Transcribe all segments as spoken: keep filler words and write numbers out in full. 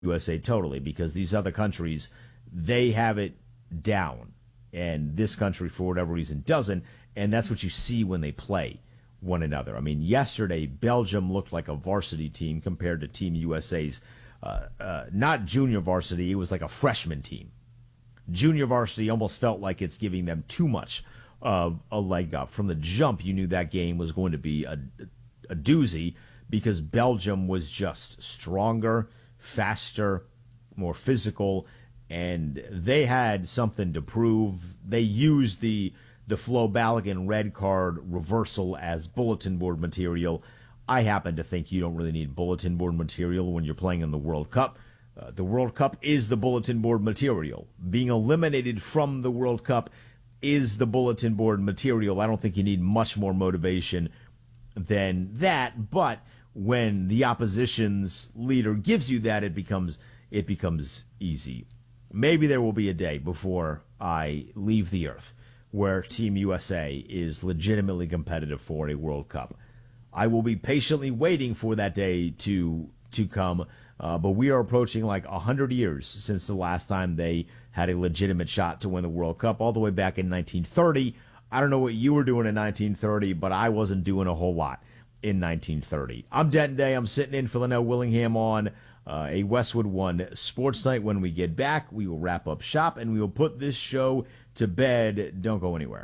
U S A totally, because these other countries, they have it down, and this country, for whatever reason, doesn't, and that's what you see when they play one another. I mean, yesterday, Belgium looked like a varsity team compared to Team U S A's, uh, uh, not junior varsity, it was like a freshman team. Junior varsity almost felt like it's giving them too much of a leg up. From the jump, you knew that game was going to be a, a doozy, because Belgium was just stronger, faster, more physical, and they had something to prove. They used the the Flo Balogun red card reversal as bulletin board material. I happen to think you don't really need bulletin board material when you're playing in the World Cup. Uh, the World Cup is the bulletin board material. Being eliminated from the World Cup is the bulletin board material. I don't think you need much more motivation than that, but when the opposition's leader gives you that, it becomes it becomes easy. Maybe there will be a day before I leave the earth where Team U S A is legitimately competitive for a World Cup. I will be patiently waiting for that day to to come, uh, but we are approaching like one hundred years since the last time they had a legitimate shot to win the World Cup, all the way back in nineteen thirty. I don't know what you were doing in nineteen thirty, but I wasn't doing a whole lot in nineteen thirty. I'm Denton Day. I'm sitting in for Linnell Willingham on uh, a Westwood One Sports Night. When we get back, we will wrap up shop, and we will put this show to bed. Don't go anywhere.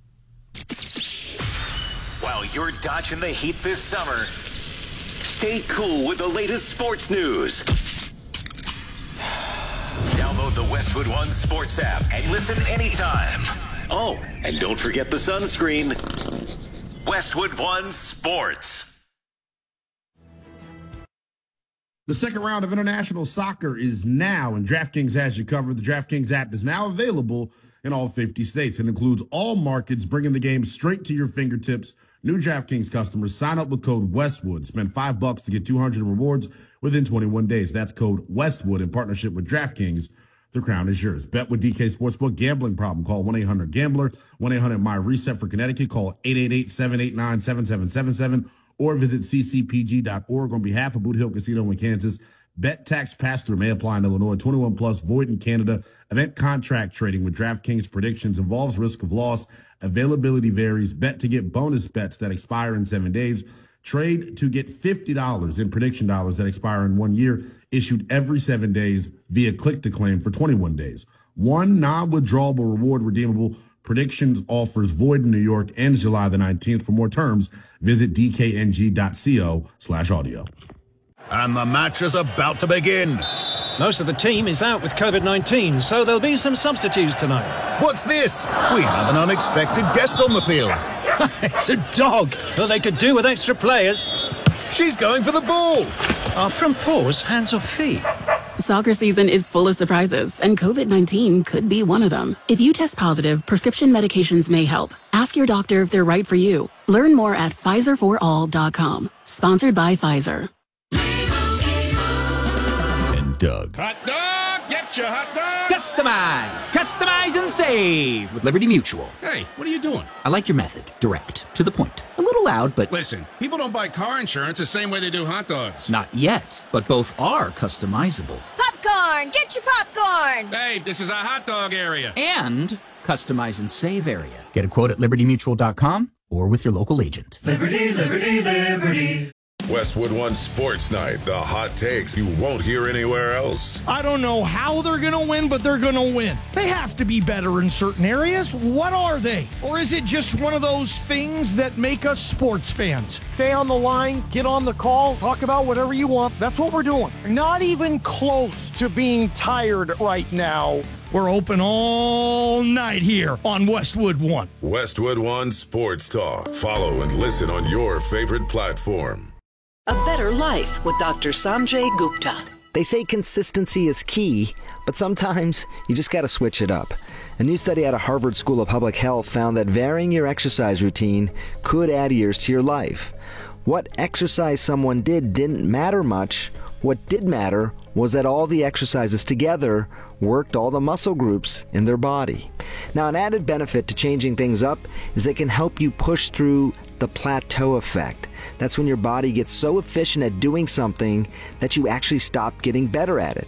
While you're dodging the heat this summer, stay cool with the latest sports news. Download the Westwood One Sports app and listen anytime. Oh, and don't forget the sunscreen. Westwood One Sports. The second round of international soccer is now, and DraftKings has you covered. The DraftKings app is now available in all fifty states and includes all markets, bringing the game straight to your fingertips. New DraftKings customers sign up with code Westwood. Spend five bucks to get two hundred in rewards within twenty-one days. That's code Westwood in partnership with DraftKings. The crown is yours. Bet with D K Sportsbook. Gambling problem? Call one eight hundred gambler. one eight hundred my reset for Connecticut. Call eight eight eight, seven eight nine, seven seven seven seven or visit c c p g dot org on behalf of Boot Hill Casino in Kansas. Bet tax pass-through may apply in Illinois. twenty-one plus, void in Canada. Event contract trading with DraftKings predictions involves risk of loss. Availability varies. Bet to get bonus bets that expire in seven days. Trade to get fifty dollars in prediction dollars that expire in one year. Issued every seven days via click to claim for twenty-one days. One non-withdrawable reward redeemable. Predictions offers void in New York ends July the nineteenth. For more terms, visit d k n g dot co slash audio. And the match is about to begin. Most of the team is out with COVID nineteen, so there'll be some substitutes tonight. What's this? We have an unexpected guest on the field. It's a dog. Well, they could do with extra players. She's going for the ball. Are from paws, hands or feet? Soccer season is full of surprises, and COVID nineteen could be one of them. If you test positive, prescription medications may help. Ask your doctor if they're right for you. Learn more at Pfizer for all dot com. Sponsored by Pfizer. And Doug. Hot dog, get your hot dog. Customize, customize and save with Liberty Mutual. Hey, what are you doing? I like your method. Direct, to the point. A little loud, but... Listen, people don't buy car insurance the same way they do hot dogs. Not yet, but both are customizable. Popcorn! Get your popcorn! Hey, this is a hot dog area. And customize and save area. Get a quote at liberty mutual dot com or with your local agent. Liberty, liberty, liberty. Westwood One Sports Night, the hot takes you won't hear anywhere else. I don't know how they're going to win, but they're going to win. They have to be better in certain areas. What are they? Or is it just one of those things that make us sports fans? Stay on the line, get on the call, talk about whatever you want. That's what we're doing. Not even close to being tired right now. We're open all night here on Westwood One. Westwood One Sports Talk. Follow and listen on your favorite platform. A better life with Doctor Sanjay Gupta. They say consistency is key, but sometimes you just got to switch it up. A new study out of Harvard School of Public Health found that varying your exercise routine could add years to your life. What exercise someone did didn't matter much. What did matter was that all the exercises together worked all the muscle groups in their body. Now, an added benefit to changing things up is it can help you push through the plateau effect. That's when your body gets so efficient at doing something that you actually stop getting better at it.